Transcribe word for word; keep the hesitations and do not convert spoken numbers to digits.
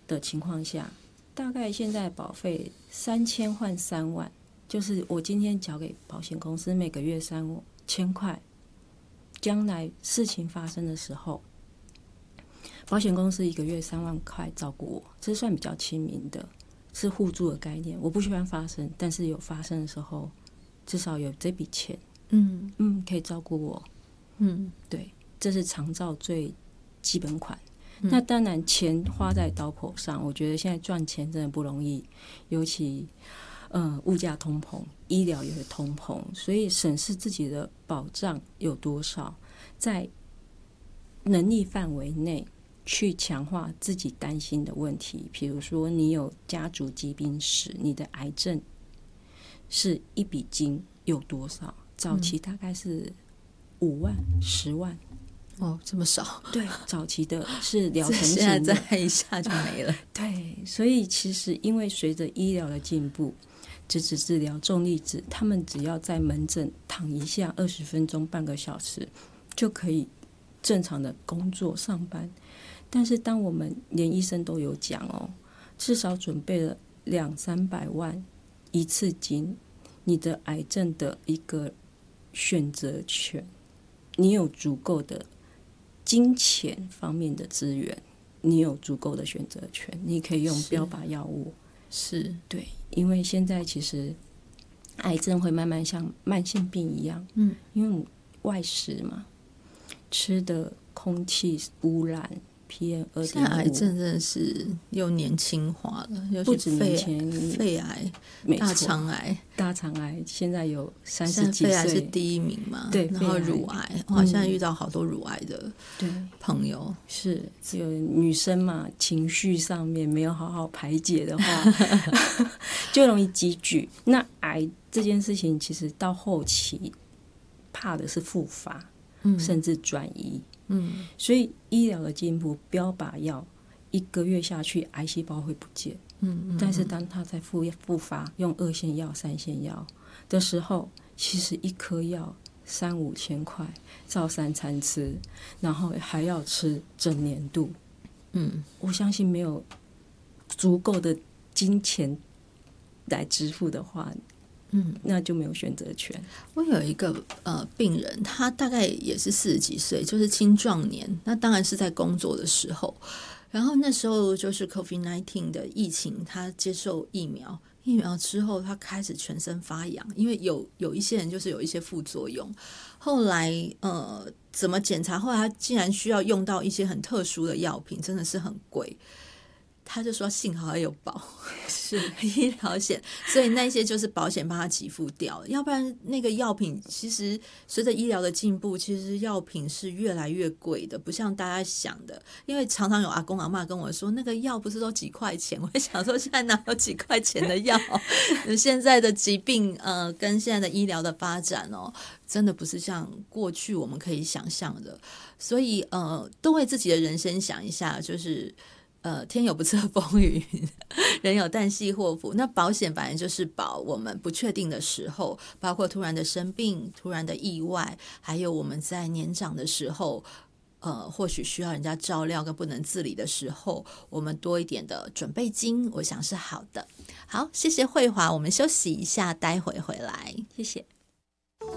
的情况下，大概现在保费三千换三万，就是我今天缴给保险公司每个月三千块，将来事情发生的时候，保险公司一个月三万块照顾我，这算比较亲民的，是互助的概念。我不喜欢发生，但是有发生的时候，至少有这笔钱，嗯嗯，可以照顾我，嗯，对，这是长照最基本款。嗯、那当然，钱花在刀口上，我觉得现在赚钱真的不容易，尤其呃物价通膨，医疗也会通膨，所以审视自己的保障有多少，在能力范围内去强化自己担心的问题，比如说你有家族疾病史，你的癌症是一笔金有多少？早期大概是五万、十万。 哦，这么少？ 对，早期的是疗程型的， 现在再一下就没了。 对，所以其实因为随着医疗的进步，质子治疗、重粒子，他们只要在门诊躺一下二十分钟、半个小时，就可以正常的工作上班。但是当我们连医生都有讲哦，至少准备了两三百万一次金，你的癌症的一个选择权，你有足够的金钱方面的资源，你有足够的选择权，你可以用标靶药物。 是， 对，因为现在其实癌症会慢慢像慢性病一样，嗯，因为外食嘛，吃的空气污染 P M 二点五， 现在癌症真的是又年轻化了，尤其是肺肺癌、大肠癌、 大肠癌，现在有三十几岁， 肺癌是第一名嘛？ 对， 然后乳癌，哇、嗯，现在遇到好多乳癌的朋友， 是有女生嘛，情绪上面没有好好排解的话，就容易积聚。那癌这件事情，其实到后期怕的是复发，嗯、甚至转移。嗯，所以医疗的进步，标靶药一个月下去，癌细胞会不见。嗯，嗯，但是当它在复复发，用二线药、三线药的时候，其实一颗药三五千块，照三餐吃，然后还要吃整年度。嗯，我相信没有足够的金钱来支付的话，嗯，那就没有选择权。 我有一个呃病人，他大概也是四十几岁，就是青壮年，那当然是在工作的时候，然后那时候就是 COVID 十九 的疫情，他接受疫苗，疫苗之后他开始全身发痒，因为有有一些人就是有一些副作用，后来呃怎么检查，后来他竟然需要用到一些很特殊的药品，真的是很贵。他就说幸好还有保是医疗险，所以那些就是保险帮他给付掉了，要不然那个药品其实随着医疗的进步，其实药品是越来越贵的，不像大家想的。因为常常有阿公阿嬷跟我说，那个药不是都几块钱，我想说现在哪有几块钱的药现在的疾病呃跟现在的医疗的发展哦，真的不是像过去我们可以想象的，所以呃都为自己的人生想一下，就是呃，天有不测风云，人有旦夕祸福。那保险本来就是保我们不确定的时候，包括突然的生病、突然的意外，还有我们在年长的时候，呃，或许需要人家照料跟不能自理的时候，我们多一点的准备金，我想是好的。好，谢谢慧华，我们休息一下，待会回来。 谢谢。